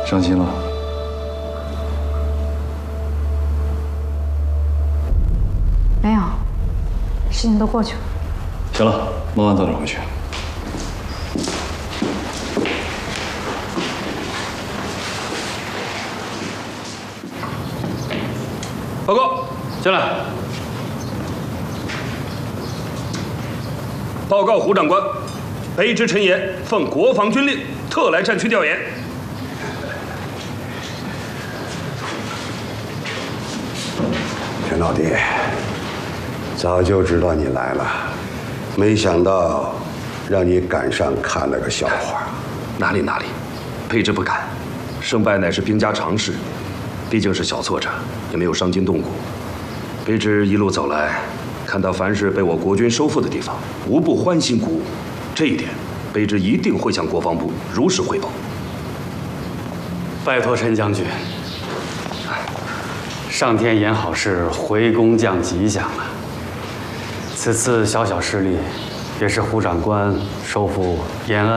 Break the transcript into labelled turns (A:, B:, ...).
A: 伤心了？
B: 没有，事情都过去了。
A: 行了，孟晚早点回去。
C: 报告，
A: 进来。
C: 报告胡长官，卑职陈岩奉国防军令，特来战区调研。
D: 陈老弟，早就知道你来了，没想到让你赶上看了个笑话。
C: 哪里，卑职不敢，胜败乃是兵家常事，毕竟是小挫折，也没有伤筋动骨。卑职一路走来，看到凡是被我国军收复的地方，无不欢欣鼓舞。这一点，卑职一定会向国防部如实汇报。
E: 拜托陈将军，上天言好事，回宫降吉祥啊！此次小小失利，也是胡长官收复延安